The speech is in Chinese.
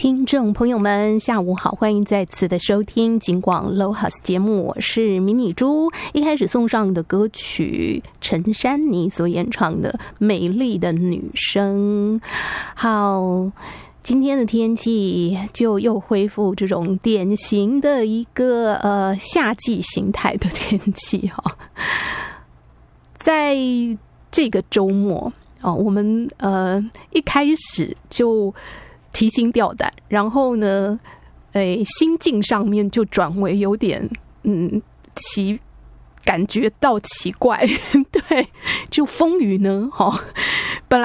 听众朋友们下午好，欢迎再次的收听警广 Lohas 节目，我是迷你猪。一开始送上的歌曲陈珊妮所演唱的美丽的女生。好，今天的天气就又恢复这种典型的一个夏季形态的天气哈。在这个周末我们一开始就提心吊胆，然后呢心境上面就转为有点感觉到奇怪对，就风雨呢